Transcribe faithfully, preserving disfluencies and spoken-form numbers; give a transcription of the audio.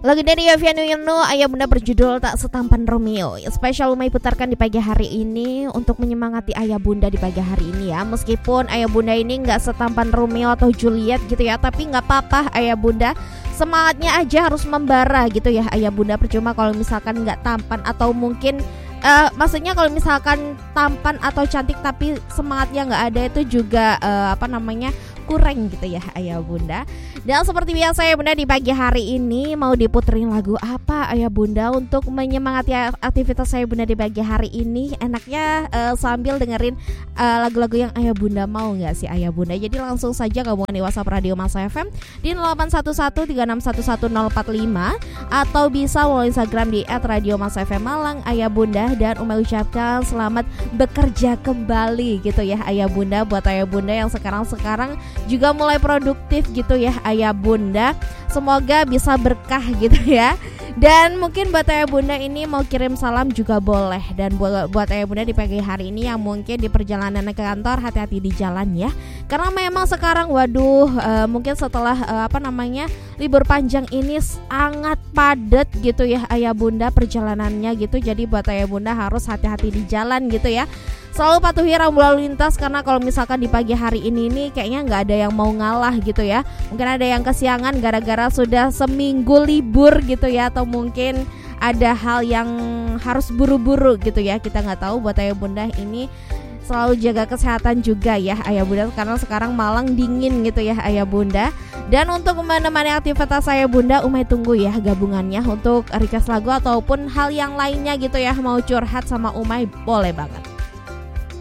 Lagu dari Yovie Widianto, Ayah Bunda berjudul Tak Setampan Romeo. Spesial Umay putarkan di pagi hari ini untuk menyemangati Ayah Bunda di pagi hari ini ya. Meskipun Ayah Bunda ini gak setampan Romeo atau Juliet gitu ya, tapi gak apa-apa Ayah Bunda, semangatnya aja harus membara gitu ya Ayah Bunda. Percuma kalau misalkan gak tampan atau mungkin Uh, maksudnya kalau misalkan tampan atau cantik tapi semangatnya nggak ada, itu juga uh, apa namanya kurang gitu ya Ayah Bunda. Dan seperti biasa Ayah Bunda di pagi hari ini mau diputerin lagu apa Ayah Bunda untuk menyemangati aktivitas Ayah Bunda di pagi hari ini. Enaknya uh, sambil dengerin uh, lagu-lagu yang Ayah Bunda mau nggak sih Ayah Bunda? Jadi langsung saja gabungan di WhatsApp Radio Masa F M di nol delapan satu satu tiga enam satu satu nol empat lima atau bisa melalui Instagram di et radio mas f m malang Ayah Bunda. Dan Umay ucapkan selamat bekerja kembali gitu ya Ayah Bunda, buat Ayah Bunda yang sekarang-sekarang juga mulai produktif gitu ya Ayah Bunda. Semoga bisa berkah gitu ya. Dan mungkin buat Ayah Bunda ini mau kirim salam juga boleh. Dan buat, buat Ayah Bunda di pagi hari ini yang mungkin di perjalanan ke kantor, hati-hati di jalan ya. Karena memang sekarang waduh uh, mungkin setelah uh, apa namanya libur panjang ini sangat padat gitu ya Ayah Bunda perjalanannya gitu. Jadi buat Ayah Bunda harus hati-hati di jalan gitu ya. Selalu patuhi rambu lalu lintas, karena kalau misalkan di pagi hari ini nih kayaknya nggak ada yang mau ngalah gitu ya. Mungkin ada yang kesiangan gara-gara sudah seminggu libur gitu ya, atau mungkin ada hal yang harus buru-buru gitu ya. Kita nggak tahu. Buat Ayah Bunda ini selalu jaga kesehatan juga ya Ayah Bunda, karena sekarang Malang dingin gitu ya Ayah Bunda. Dan untuk menemani aktivitas Ayah Bunda, Umay tunggu ya gabungannya untuk request lagu ataupun hal yang lainnya gitu ya. Mau curhat sama Umay boleh banget.